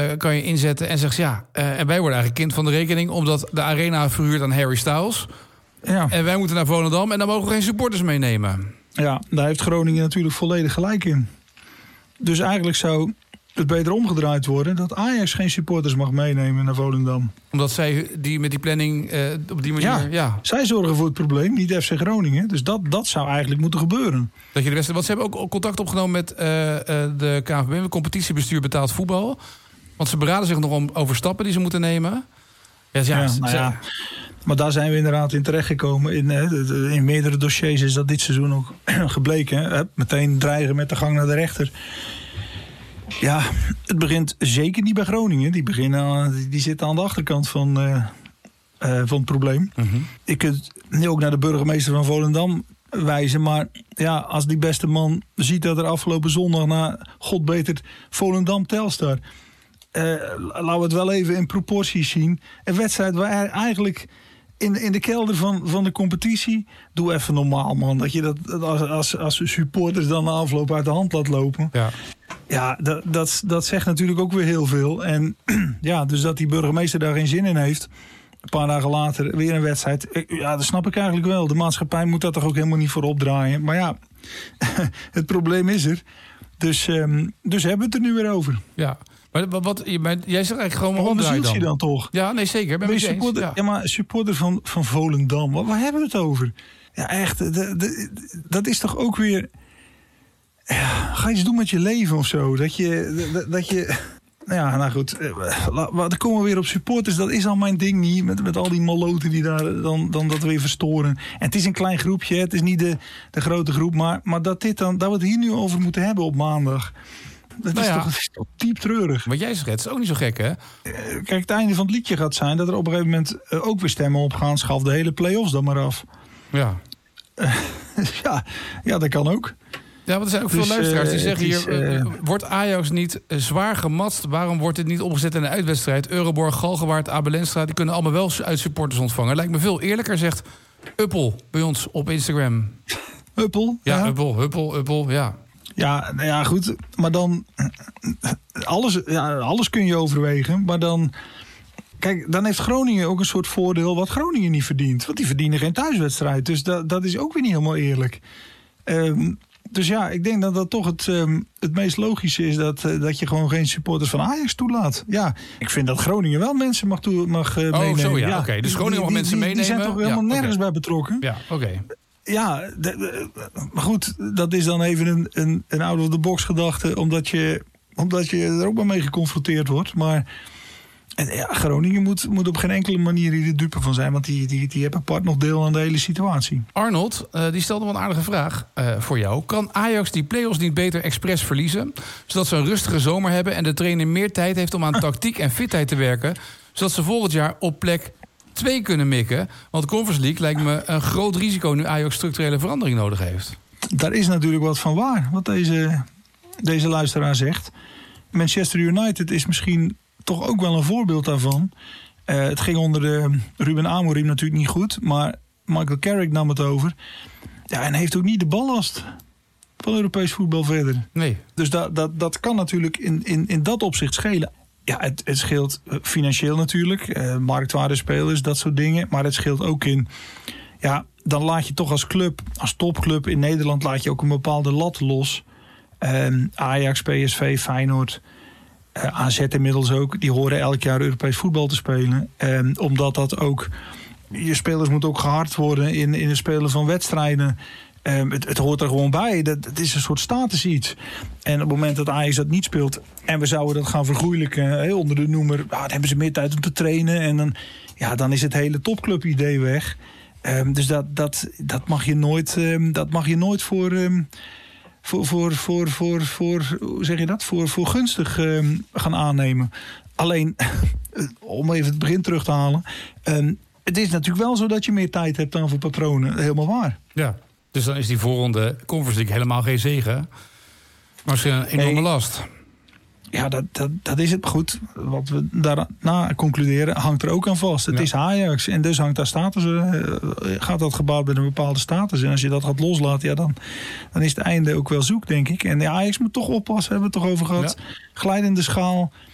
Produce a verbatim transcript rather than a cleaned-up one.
kan je inzetten en zegt... ja, uh, en wij worden eigenlijk kind van de rekening... omdat de arena verhuurt aan Harry Styles. Ja. En wij moeten naar Volendam en dan mogen we geen supporters meenemen. Ja, daar heeft Groningen natuurlijk volledig gelijk in. Dus eigenlijk zou het beter omgedraaid worden... dat Ajax geen supporters mag meenemen naar Volendam. Omdat zij die met die planning uh, op die manier... Ja, ja, zij zorgen voor het probleem, niet F C Groningen. Dus dat, dat zou eigenlijk moeten gebeuren. Dat je de wedstrijd, want ze hebben ook contact opgenomen met uh, uh, de K N V B... het competitiebestuur betaald voetbal. Want ze beraden zich nog om over stappen die ze moeten nemen. Ja, ja, ja, nou ja. Maar daar zijn we inderdaad in terechtgekomen. In, in meerdere dossiers is dat dit seizoen ook gebleken. Hè? Meteen dreigen met de gang naar de rechter. Ja, het begint zeker niet bij Groningen. Die, beginnen, die zitten aan de achterkant van, uh, uh, van het probleem. Mm-hmm. Ik kan nu ook naar de burgemeester van Volendam wijzen. Maar ja, als die beste man ziet dat er afgelopen zondag... na God beter Volendam Telstar... Uh, laten we het wel even in proporties zien. Een wedstrijd waar er eigenlijk... In, in de kelder van, van de competitie... Doe even normaal, man. Dat je dat als, als, als supporters dan na afloop uit de hand laat lopen. Ja, ja dat, dat, dat zegt natuurlijk ook weer heel veel. En ja, dus dat die burgemeester daar geen zin in heeft... Een paar dagen later weer een wedstrijd. Ja, dat snap ik eigenlijk wel. De maatschappij moet dat toch ook helemaal niet voor opdraaien. Maar ja, het probleem is er. Dus, um, dus hebben we het er nu weer over. Ja. Maar wat, jij zegt eigenlijk gewoon maar omdraaien dan. Je dan toch? Ja, nee, zeker. Ben ben je supporter, ja. ja, maar supporter van, van Volendam. Waar, waar hebben we het over? Ja, echt. De, de, dat is toch ook weer... Ja, ga iets doen met je leven of zo. Dat je... Dat, dat je ja, nou goed. Dan komen we weer op supporters. Dat is al mijn ding niet. Met, met al die maloten die daar dan, dan dat weer verstoren. En het is een klein groepje. Het is niet de, de grote groep. Maar, maar dat, dit dan, dat we het hier nu over moeten hebben op maandag... Dat is, nou ja, toch, dat is toch diep treurig. Wat jij schetst, is ook niet zo gek, hè? Kijk, het einde van het liedje gaat zijn... dat er op een gegeven moment uh, ook weer stemmen opgaan. Schaf de hele play-offs dan maar af. Ja. Uh, ja, ja, dat kan ook. Ja, want er zijn ook dus, veel luisteraars die uh, zeggen is, hier... Uh, wordt Ajax niet uh, zwaar gematst? Waarom wordt dit niet opgezet in een uitwedstrijd? Euroborg, Galgenwaard, Abelenstra... die kunnen allemaal wel uit supporters ontvangen. Lijkt me veel eerlijker, zegt Uppel bij ons op Instagram. Uppel? Ja, ja. Uppel, Uppel, Uppel, ja. Ja, nou ja, goed. Maar dan... Alles, ja, alles kun je overwegen. Maar dan... Kijk, dan heeft Groningen ook een soort voordeel... wat Groningen niet verdient. Want die verdienen geen thuiswedstrijd. Dus dat, dat is ook weer niet helemaal eerlijk. Um, dus ja, ik denk dat dat toch het, um, het meest logische is... Dat, uh, dat je gewoon geen supporters van Ajax toelaat. Ja, ik vind dat Groningen wel mensen mag, toe, mag uh, oh, meenemen. Zo, ja, ja. oké. Okay. Dus Groningen mag mensen die, die, meenemen? Die zijn toch helemaal ja, nergens okay. bij betrokken? Ja, oké. Okay. Ja, de, de, maar goed, dat is dan even een, een, een out-of-the-box gedachte... Omdat je, omdat je er ook maar mee geconfronteerd wordt. Maar en ja, Groningen moet, moet op geen enkele manier hier de dupe van zijn... want die, die, die hebben apart nog deel aan de hele situatie. Arnold, uh, die stelde wel een aardige vraag uh, voor jou. Kan Ajax die play-offs niet beter expres verliezen... zodat ze een rustige zomer hebben... en de trainer meer tijd heeft om aan tactiek en fitheid te werken... zodat ze volgend jaar op plek... twee kunnen mikken. Want de Conference League lijkt me een groot risico... nu Ajax structurele verandering nodig heeft. Daar is natuurlijk wat van waar, wat deze, deze luisteraar zegt. Manchester United is misschien toch ook wel een voorbeeld daarvan. Uh, het ging onder de Ruben Amorim natuurlijk niet goed... maar Michael Carrick nam het over. Ja, en heeft ook niet de ballast van Europees voetbal verder. Nee. Dus dat, dat, dat kan natuurlijk in, in, in dat opzicht schelen... Ja, het, het scheelt financieel natuurlijk. Uh, marktwaarde spelers, dat soort dingen. Maar het scheelt ook in... Ja, dan laat je toch als club, als topclub in Nederland... laat je ook een bepaalde lat los. Uh, Ajax, P S V, Feyenoord... Uh, A Z inmiddels ook. Die horen elk jaar Europees voetbal te spelen. Uh, omdat dat ook... Je spelers moeten ook gehard worden in, in het spelen van wedstrijden... Um, het, het hoort er gewoon bij. Dat, het is een soort status iets. En op het moment dat Ajax dat niet speelt... en we zouden dat gaan vergoeilijken hè, onder de noemer... Ah, dan hebben ze meer tijd om te trainen... en dan, ja, dan is het hele topclub-idee weg. Um, dus dat, dat, dat, mag je nooit, um, dat mag je nooit voor... Um, voor, voor, voor, voor, voor, hoe zeg je dat? Voor, voor gunstig um, gaan aannemen. Alleen, om even het begin terug te halen... Um, het is natuurlijk wel zo dat je meer tijd hebt dan voor patronen. Helemaal waar. Ja. Dus dan is die voorronde Conference League helemaal geen zege. Maar misschien een enorme hey, last. Ja, dat, dat, dat is het. Goed, wat we daarna concluderen hangt er ook aan vast. Het ja. is Ajax en dus hangt daar status. Uh, gaat dat gebaat met een bepaalde status. En als je dat gaat loslaten, ja, dan, dan is het einde ook wel zoek, denk ik. En de Ajax moet toch oppassen, hebben we het toch over gehad. Ja. Glijdende schaal.